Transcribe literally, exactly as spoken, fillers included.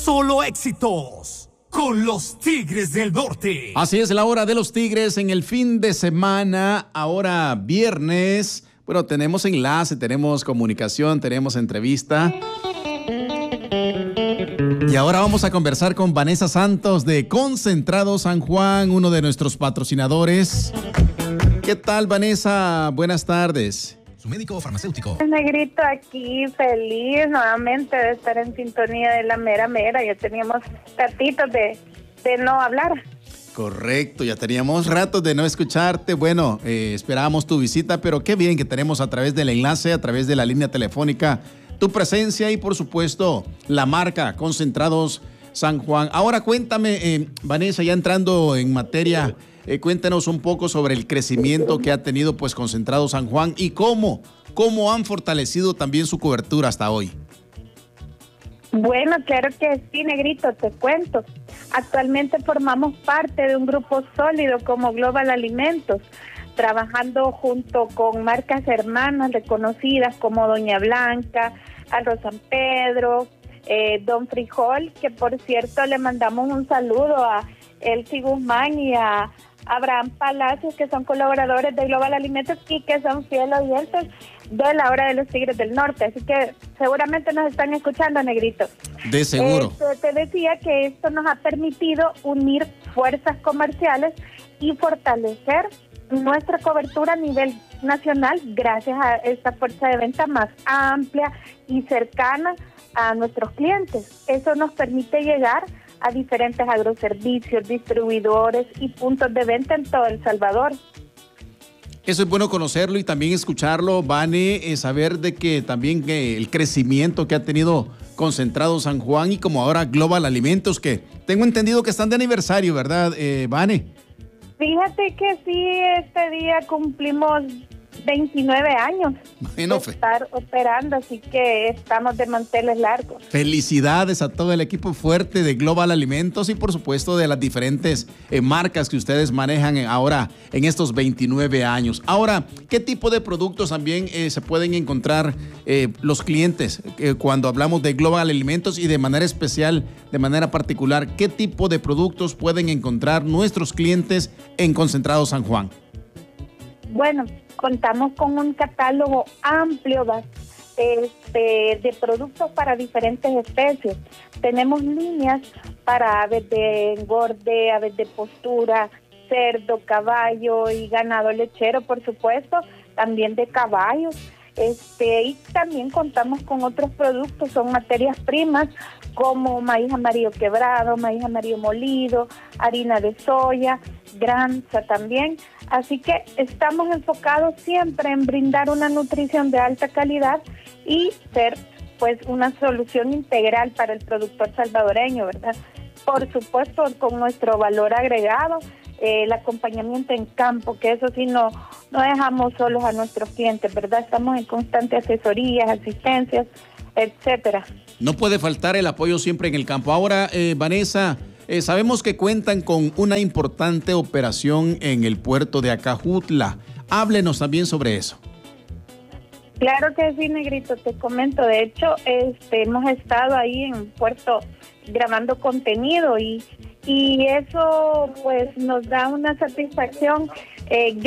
solo éxitos con los Tigres del Norte. Así es, la hora de los Tigres en el fin de semana, ahora viernes. Bueno, tenemos enlace, tenemos comunicación, tenemos entrevista. Y ahora vamos a conversar con Vanessa Santos de Concentrado San Juan, uno de nuestros patrocinadores. ¿Qué tal, Vanessa? Buenas tardes. Su médico farmacéutico. Negrito, aquí feliz nuevamente de estar en sintonía de la mera mera. Ya teníamos ratitos de, de no hablar. Correcto, ya teníamos ratos de no escucharte. Bueno, eh, esperábamos tu visita, pero qué bien que tenemos a través del enlace, a través de la línea telefónica, tu presencia y por supuesto la marca Concentrados San Juan. Ahora cuéntame, eh, Vanessa, ya entrando en materia, eh, cuéntanos un poco sobre el crecimiento que ha tenido pues Concentrados San Juan y cómo, cómo han fortalecido también su cobertura hasta hoy. Bueno, claro que sí, Negrito, te cuento. Actualmente formamos parte de un grupo sólido como Global Alimentos, trabajando junto con marcas hermanas reconocidas como Doña Blanca, Arroz San Pedro, eh, Don Frijol, que por cierto le mandamos un saludo a Elsie Guzmán y a Abraham Palacios, que son colaboradores de Global Alimentos y que son fieles oyentes de la hora de los Tigres del Norte. Así que seguramente nos están escuchando, Negrito. De seguro. Eh, te, te decía que esto nos ha permitido unir fuerzas comerciales y fortalecer nuestra cobertura a nivel nacional gracias a esta fuerza de venta más amplia y cercana a nuestros clientes. Eso nos permite llegar a diferentes agroservicios, distribuidores y puntos de venta en todo El Salvador. Eso es bueno conocerlo y también escucharlo, Vane, eh, saber de que también que el crecimiento que ha tenido Concentrado San Juan y como ahora Global Alimentos, que tengo entendido que están de aniversario, ¿verdad, eh, Vane? Fíjate que sí, este día cumplimos veintinueve años bueno, de estar operando, así que estamos de manteles largos. Felicidades a todo el equipo fuerte de Global Alimentos y por supuesto de las diferentes eh, marcas que ustedes manejan ahora en estos veintinueve años. Ahora, ¿qué tipo de productos también eh, se pueden encontrar eh, los clientes eh, cuando hablamos de Global Alimentos y de manera especial, de manera particular, qué tipo de productos pueden encontrar nuestros clientes en Concentrado San Juan? Bueno, contamos con un catálogo amplio este, de productos para diferentes especies. Tenemos líneas para aves de engorde, aves de postura, cerdo, caballo y ganado lechero, por supuesto, también de caballos. Este, y también contamos con otros productos, son materias primas como maíz amarillo quebrado, maíz amarillo molido, harina de soya, granza también. Así que estamos enfocados siempre en brindar una nutrición de alta calidad y ser pues una solución integral para el productor salvadoreño, ¿verdad? Por supuesto con nuestro valor agregado, eh, el acompañamiento en campo, que eso sí no, no dejamos solos a nuestros clientes, ¿verdad? Estamos en constante asesorías, asistencias, etcétera. No puede faltar el apoyo siempre en el campo. Ahora, eh, Vanessa, eh, sabemos que cuentan con una importante operación en el puerto de Acajutla. Háblenos también sobre eso. Claro que sí, Negrito, te comento. De hecho, este, hemos estado ahí en puerto grabando contenido y, y eso pues nos da una satisfacción eh,